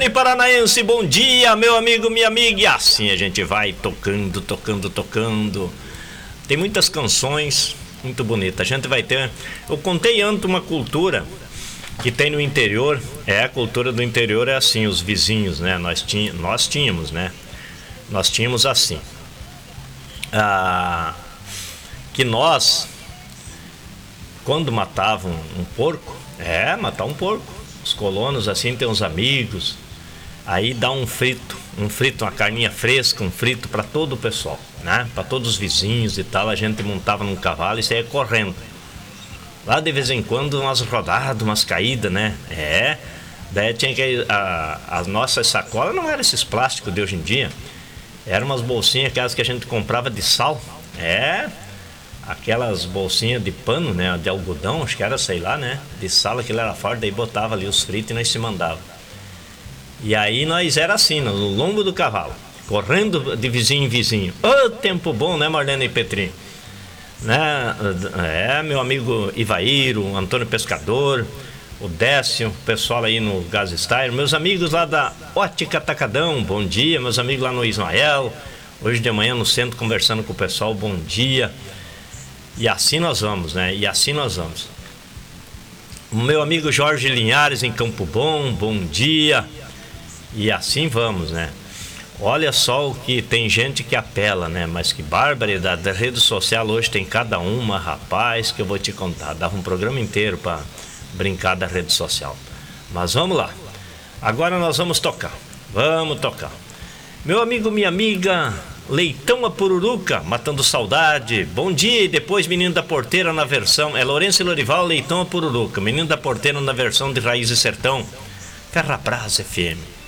Hernani Paranaense, bom dia, meu amigo, minha amiga. E assim a gente vai tocando. Tem muitas canções muito bonitas. A gente vai ter. Eu contei antes uma cultura que tem no interior. A cultura do interior é assim, os vizinhos, né? Nós tínhamos, né? Nós tínhamos assim. Que nós, quando matavam um porco, matar um porco. Os colonos assim tem uns amigos, aí dá um frito, uma carninha fresca, um frito para todo o pessoal, né? Para todos os vizinhos e tal. A gente montava num cavalo e saía correndo. Lá de vez em quando umas rodadas, umas caídas, né? Daí tinha que as nossas sacolas não eram esses plásticos de hoje em dia, eram umas bolsinhas aquelas que a gente comprava de sal, aquelas bolsinhas de pano, né, de algodão, acho que era, sei lá, né, de sal, aquilo era forte, daí botava ali os fritos e nós se mandava. E aí nós era assim, no lombo do cavalo, correndo de vizinho em vizinho. Tempo bom, né, Marlene e Petrinho? Né? Meu amigo Ivaíro, Antônio Pescador, o Décio, o pessoal aí no Gas Style, meus amigos lá da Ótica Atacadão, bom dia, meus amigos lá no Ismael, hoje de manhã no centro conversando com o pessoal, bom dia. E assim nós vamos, né? O meu amigo Jorge Linhares em Campo Bom, bom dia. E assim vamos, né? Olha só o que tem gente que apela, né? Mas que barbaridade. Da rede social hoje tem cada uma, rapaz, que eu vou te contar. Dava um programa inteiro para brincar da rede social. Mas vamos lá. Agora nós vamos tocar. Meu amigo, minha amiga, Leitão a Pururuca, matando saudade. Bom dia, e depois Menino da Porteira na versão. Lourenço e Lorival, Leitão a Pururuca. Menino da Porteira na versão de Raiz e Sertão. Ferrabras FM.